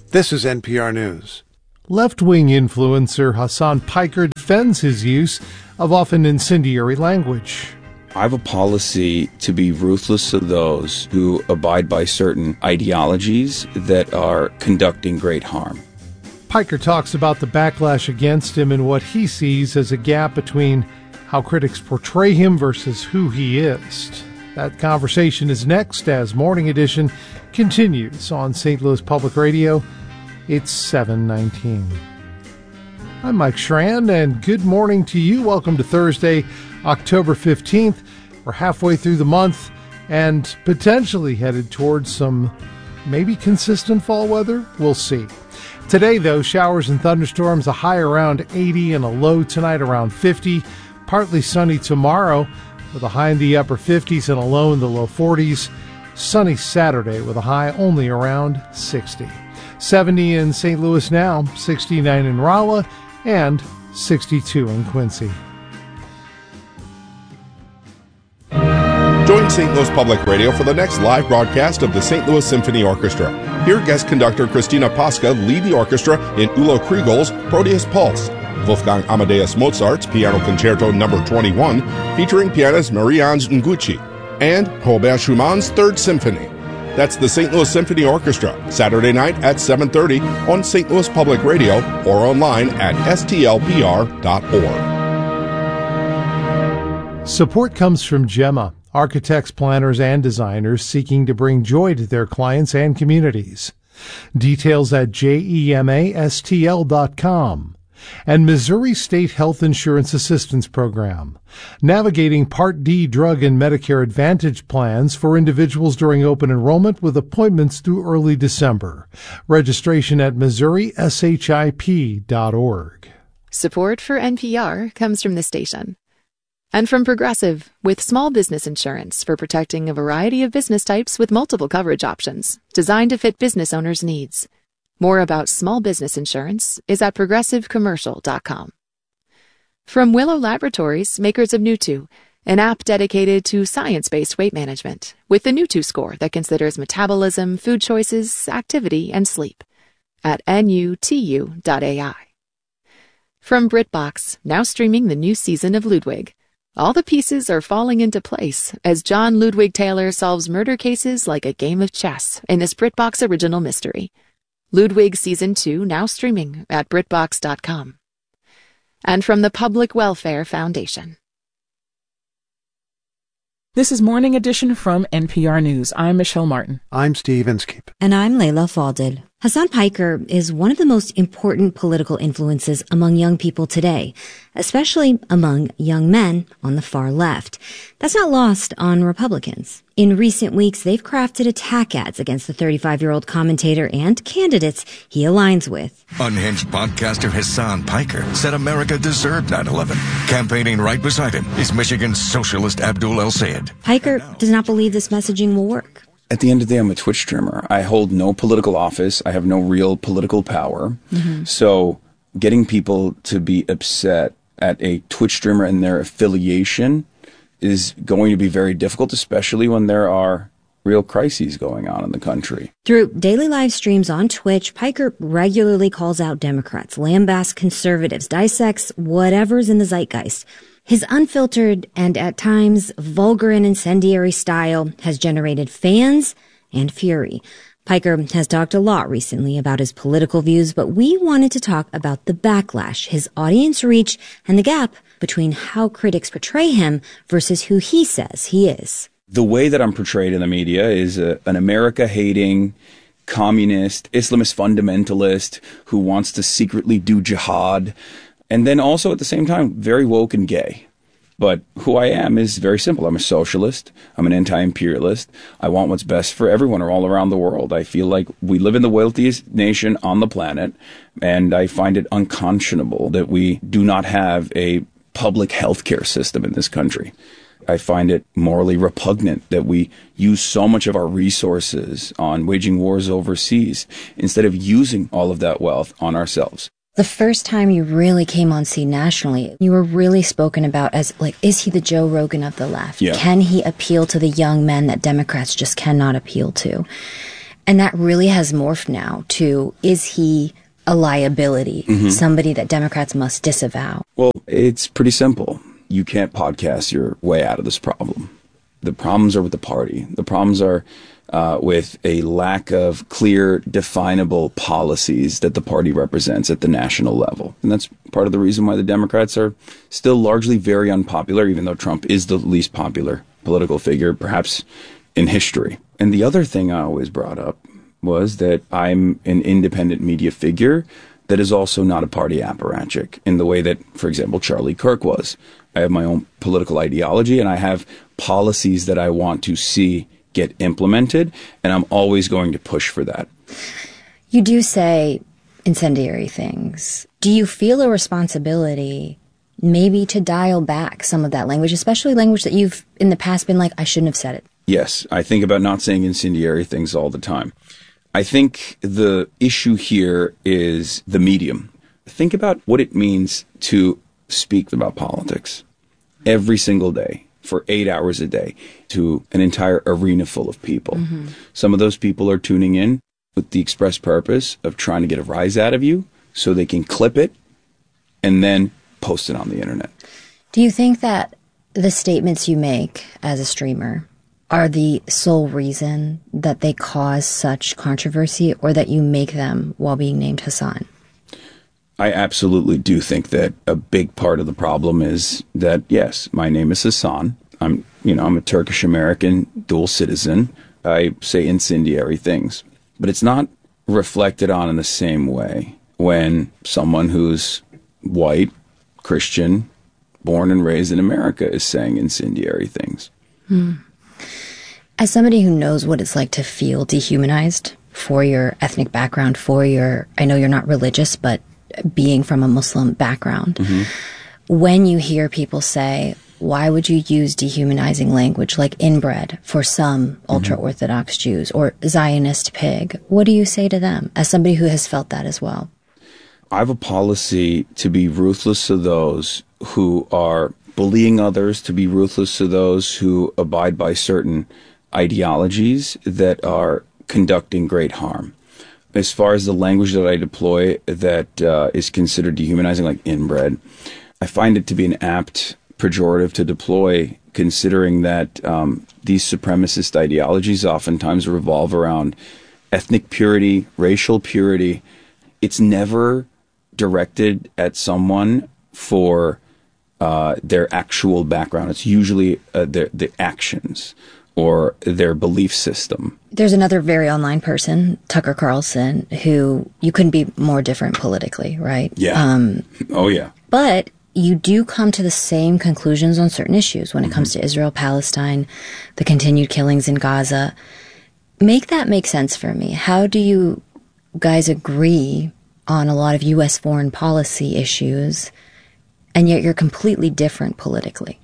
This is NPR News. Left-wing influencer Hasan Piker defends his use of often incendiary language. I have a policy to be ruthless to those who abide by certain ideologies that are conducting great harm. Piker talks about the backlash against him and what he sees as a gap between how critics portray him versus who he is. That conversation is next as Morning Edition continues on St. Louis Public Radio. It's 7:19. I'm Mike Schran, and good morning to you. Welcome to Thursday, October 15th. We're halfway through the month and potentially headed towards some maybe consistent fall weather. We'll see. Today, though, showers and thunderstorms, a high around 80 and a low tonight around 50. Partly sunny tomorrow with a high in the upper 50s and a low in the low 40s. Sunny Saturday with a high only around 60. 70 in St. Louis now, 69 in Rolla, and 62 in Quincy. Join St. Louis Public Radio for the next live broadcast of the St. Louis Symphony Orchestra. Hear guest conductor Christina Pasca lead the orchestra in Ulo Kriegol's Proteus Pulse, Wolfgang Amadeus Mozart's Piano Concerto No. 21, featuring pianist Marie-Ange Nguci, and Robert Schumann's Third Symphony. That's the St. Louis Symphony Orchestra, Saturday night at 7:30 on St. Louis Public Radio or online at stlpr.org. Support comes from Gemma, architects, planners, and designers seeking to bring joy to their clients and communities. Details at gemastl.com. And Missouri State Health Insurance Assistance Program, navigating Part D drug and Medicare Advantage plans for individuals during open enrollment with appointments through early December. Registration at MissouriSHIP.org. Support for NPR comes from the station. And from Progressive, with small business insurance for protecting a variety of business types with multiple coverage options, designed to fit business owners' needs. More about small business insurance is at progressivecommercial.com. From Willow Laboratories, makers of Nutu, an app dedicated to science-based weight management, with the Nutu score that considers metabolism, food choices, activity, and sleep, at nutu.ai. From BritBox, now streaming the new season of Ludwig. All the pieces are falling into place as John Ludwig Taylor solves murder cases like a game of chess in this BritBox original mystery. Ludwig Season 2 now streaming at BritBox.com. And from the Public Welfare Foundation. This is Morning Edition from NPR News. I'm Michelle Martin. I'm Steve Inskeep. And I'm Layla Falded. Hasan Piker is one of the most important political influences among young people today, especially among young men on the far left. That's not lost on Republicans. In recent weeks, they've crafted attack ads against the 35-year-old commentator and candidates he aligns with. Unhinged podcaster Hasan Piker said America deserved 9/11. Campaigning right beside him is Michigan's socialist Abdul El-Sayed. Piker does not believe this messaging will work. At the end of the day, I'm a Twitch streamer. I hold no political office. I have no real political power. So getting people to be upset at a Twitch streamer and their affiliation is going to be very difficult, especially when there are real crises going on in the country. Through daily live streams on Twitch, Piker regularly calls out Democrats, lambasts conservatives, dissects whatever's in the zeitgeist. His unfiltered and at times vulgar and incendiary style has generated fans and fury. Piker has talked a lot recently about his political views, but we wanted to talk about the backlash, his audience reach, and the gap between how critics portray him versus who he says he is. The way that I'm portrayed in the media is an America-hating, communist, Islamist fundamentalist who wants to secretly do jihad, and then also at the same time very woke and gay. But who I am is very simple. I'm a socialist. I'm an anti-imperialist. I want what's best for everyone all around the world. I feel like we live in the wealthiest nation on the planet, and I find it unconscionable that we do not have a public healthcare system in this country. I find it morally repugnant that we use so much of our resources on waging wars overseas instead of using all of that wealth on ourselves. The first time you really came on scene nationally, you were really spoken about as, like, is he the Joe Rogan of the left? Yeah. Can he appeal to the young men that Democrats just cannot appeal to? And that really has morphed now to, is he a liability, somebody that Democrats must disavow? Well, it's pretty simple. You can't podcast your way out of this problem. The problems are with the party. The problems are with a lack of clear, definable policies that the party represents at the national level. And that's part of the reason why the Democrats are still largely very unpopular, even though Trump is the least popular political figure, perhaps in history. And the other thing I always brought up was that I'm an independent media figure that is also not a party apparatchik in the way that, for example, Charlie Kirk was. I have my own political ideology and I have policies that I want to see get implemented, and I'm always going to push for that. You do say incendiary things. Do you feel a responsibility maybe to dial back some of that language, especially language that you've in the past been like, I shouldn't have said it? Yes, I think about not saying incendiary things all the time. I think the issue here is the medium. Think about what it means to speak about politics every single day for 8 hours a day to an entire arena full of people. Some of those people are tuning in with the express purpose of trying to get a rise out of you so they can clip it and then post it on the internet. Do you think that the statements you make as a streamer are the sole reason that they cause such controversy, or that you make them while being named Hassan? I absolutely do think that a big part of the problem is that, yes, my name is Hassan. I'm a Turkish American dual citizen. I say incendiary things, but it's not reflected on in the same way when someone who's white, Christian, born and raised in America is saying incendiary things. As somebody who knows what it's like to feel dehumanized for your ethnic background, I know you're not religious, but being from a Muslim background, when you hear people say, why would you use dehumanizing language like inbred for some ultra-Orthodox Jews or Zionist pig? What do you say to them as somebody who has felt that as well? I have a policy to be ruthless to those who are bullying others, to be ruthless to those who abide by certain ideologies that are conducting great harm. As far as the language that I deploy that is considered dehumanizing, like inbred, I find it to be an apt pejorative to deploy, considering that these supremacist ideologies oftentimes revolve around ethnic purity, racial purity. It's never directed at someone for their actual background. It's usually the actions or their belief system. There's another very online person, Tucker Carlson, who you couldn't be more different politically, right? Yeah. Oh, yeah. But you do come to the same conclusions on certain issues when it comes to Israel, Palestine, the continued killings in Gaza. Make that make sense for me. How do you guys agree on a lot of U.S. foreign policy issues, and yet you're completely different politically?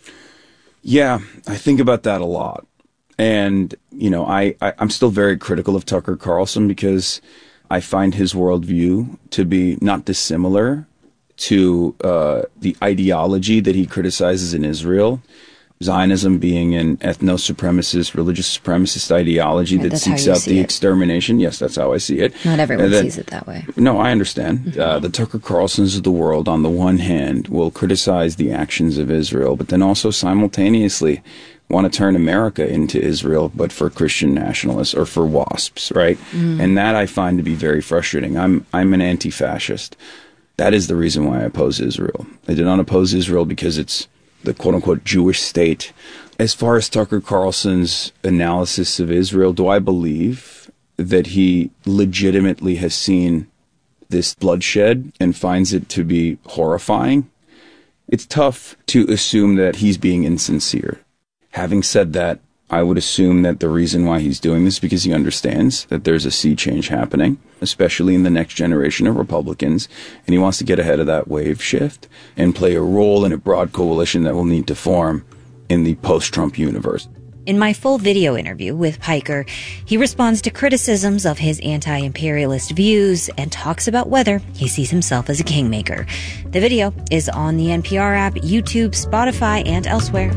Yeah, I think about that a lot. And, I'm still very critical of Tucker Carlson because I find his worldview to be not dissimilar to the ideology that he criticizes in Israel. Zionism being an ethno-supremacist, religious supremacist ideology that seeks out the extermination. Yes, that's how I see it. Not everyone sees it that way. No, I understand. The Tucker Carlsons of the world, on the one hand, will criticize the actions of Israel, but then also simultaneously want to turn America into Israel, but for Christian nationalists or for WASPs, right? And that I find to be very frustrating. I'm an anti-fascist. That is the reason why I oppose Israel. I do not oppose Israel because it's the quote-unquote Jewish state. As far as Tucker Carlson's analysis of Israel, do I believe that he legitimately has seen this bloodshed and finds it to be horrifying? It's tough to assume that he's being insincere. Having said that, I would assume that the reason why he's doing this is because he understands that there's a sea change happening, especially in the next generation of Republicans, and he wants to get ahead of that wave shift and play a role in a broad coalition that will need to form in the post-Trump universe. In my full video interview with Piker, he responds to criticisms of his anti-imperialist views and talks about whether he sees himself as a kingmaker. The video is on the NPR app, YouTube, Spotify, and elsewhere.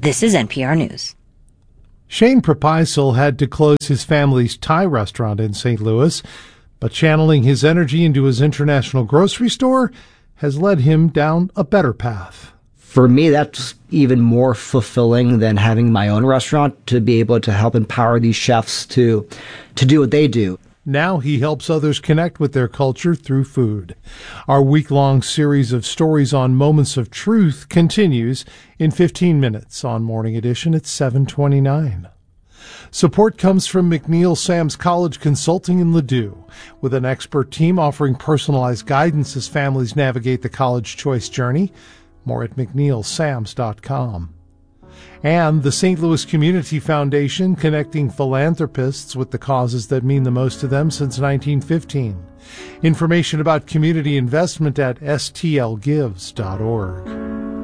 This is NPR News. Shane Propisel had to close his family's Thai restaurant in St. Louis, but channeling his energy into his international grocery store has led him down a better path. For me, that's even more fulfilling than having my own restaurant, to be able to help empower these chefs to do what they do. Now he helps others connect with their culture through food. Our week-long series of stories on moments of truth continues in 15 minutes on Morning Edition at 7:29. Support comes from McNeil Sam's College Consulting in Ladue, with an expert team offering personalized guidance as families navigate the college choice journey. More at McNeilSams.com. And the St. Louis Community Foundation, connecting philanthropists with the causes that mean the most to them since 1915. Information about community investment at stlgives.org.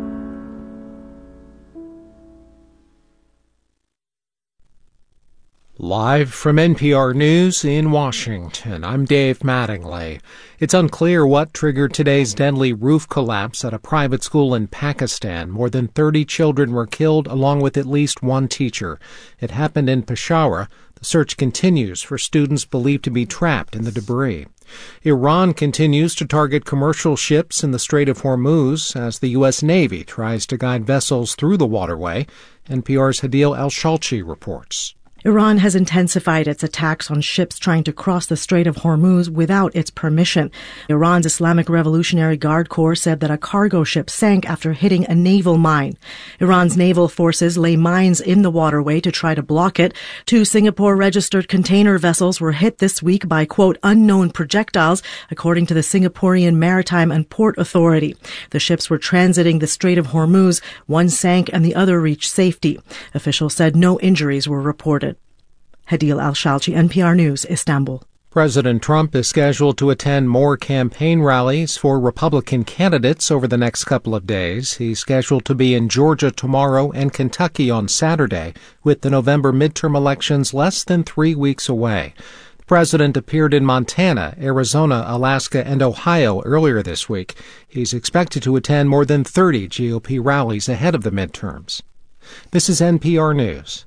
Live from NPR News in Washington, I'm Dave Mattingly. It's unclear what triggered today's deadly roof collapse at a private school in Pakistan. More than 30 children were killed, along with at least one teacher. It happened in Peshawar. The search continues for students believed to be trapped in the debris. Iran continues to target commercial ships in the Strait of Hormuz as the U.S. Navy tries to guide vessels through the waterway. NPR's Hadil Al-Shalchi reports. Iran has intensified its attacks on ships trying to cross the Strait of Hormuz without its permission. Iran's Islamic Revolutionary Guard Corps said that a cargo ship sank after hitting a naval mine. Iran's naval forces lay mines in the waterway to try to block it. 2 Singapore-registered container vessels were hit this week by, quote, unknown projectiles, according to the Singaporean Maritime and Port Authority. The ships were transiting the Strait of Hormuz. One sank and the other reached safety. Officials said no injuries were reported. Hadil Al-Shalchi, NPR News, Istanbul. President Trump is scheduled to attend more campaign rallies for Republican candidates over the next couple of days. He's scheduled to be in Georgia tomorrow and Kentucky on Saturday, with the November midterm elections less than 3 weeks away. The president appeared in Montana, Arizona, Alaska, and Ohio earlier this week. He's expected to attend more than 30 GOP rallies ahead of the midterms. This is NPR News.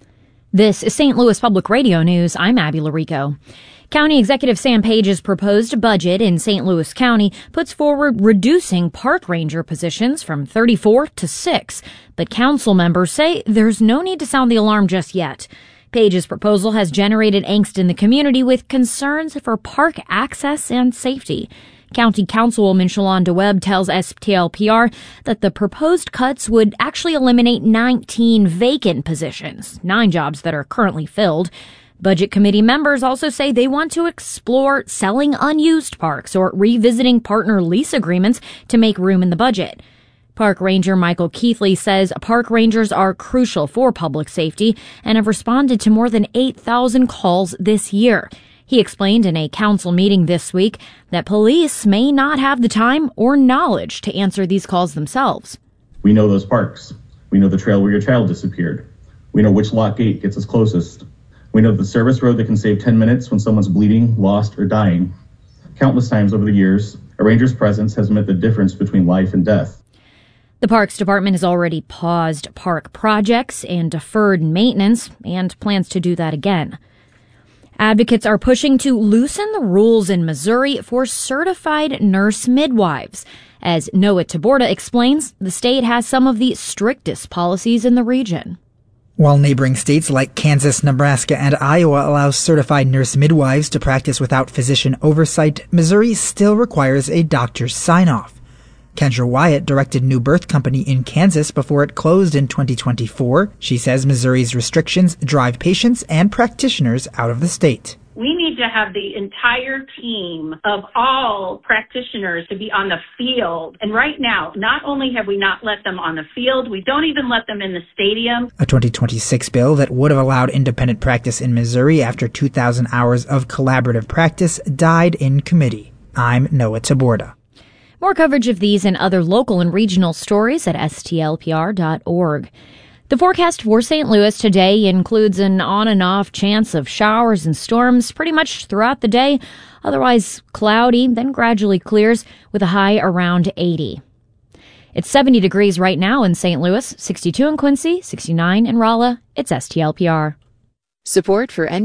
This is St. Louis Public Radio News. I'm Abby Larico. County Executive Sam Page's proposed budget in St. Louis County puts forward reducing park ranger positions from 34 to 6, but council members say there's no need to sound the alarm just yet. Page's proposal has generated angst in the community with concerns for park access and safety. County Councilwoman Shalonda Webb tells STLPR that the proposed cuts would actually eliminate 19 vacant positions, 9 jobs that are currently filled. Budget committee members also say they want to explore selling unused parks or revisiting partner lease agreements to make room in the budget. Park Ranger Michael Keithley says park rangers are crucial for public safety and have responded to more than 8,000 calls this year. He explained in a council meeting this week that police may not have the time or knowledge to answer these calls themselves. We know those parks. We know the trail where your child disappeared. We know which lock gate gets us closest. We know the service road that can save 10 minutes when someone's bleeding, lost, or dying. Countless times over the years, a ranger's presence has meant the difference between life and death. The Parks Department has already paused park projects and deferred maintenance and plans to do that again. Advocates are pushing to loosen the rules in Missouri for certified nurse midwives. As Noah Taborda explains, the state has some of the strictest policies in the region. While neighboring states like Kansas, Nebraska, and Iowa allow certified nurse midwives to practice without physician oversight, Missouri still requires a doctor's sign-off. Kendra Wyatt directed New Birth Company in Kansas before it closed in 2024. She says Missouri's restrictions drive patients and practitioners out of the state. We need to have the entire team of all practitioners to be on the field. And right now, not only have we not let them on the field, we don't even let them in the stadium. A 2026 bill that would have allowed independent practice in Missouri after 2,000 hours of collaborative practice died in committee. I'm Noah Taborda. More coverage of these and other local and regional stories at stlpr.org. The forecast for St. Louis today includes an on and off chance of showers and storms pretty much throughout the day. Otherwise cloudy, then gradually clears with a high around 80. It's 70 degrees right now in St. Louis, 62 in Quincy, 69 in Rolla. It's STLPR. Support for